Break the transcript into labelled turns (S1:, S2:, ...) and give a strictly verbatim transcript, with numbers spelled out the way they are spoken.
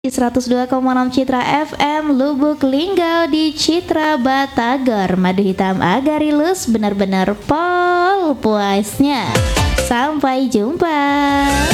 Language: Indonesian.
S1: Di seratus dua koma enam Citra F M Lubuk Linggau di Citra Batagor. Madu hitam agarylus benar-benar pol puasnya. Sampai jumpa.